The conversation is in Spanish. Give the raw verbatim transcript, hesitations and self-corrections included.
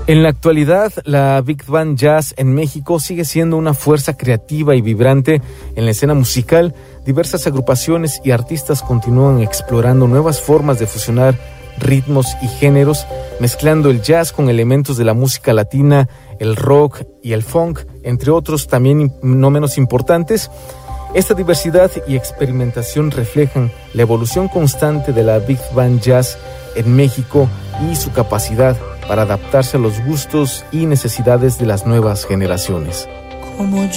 En la actualidad, la Big Band Jazz en México sigue siendo una fuerza creativa y vibrante en la escena musical. Diversas agrupaciones y artistas continúan explorando nuevas formas de fusionar ritmos y géneros, mezclando el jazz con elementos de la música latina, el rock y el funk, entre otros también no menos importantes. Esta diversidad y experimentación reflejan la evolución constante de la Big Band Jazz en México y su capacidad para adaptarse a los gustos y necesidades de las nuevas generaciones. Como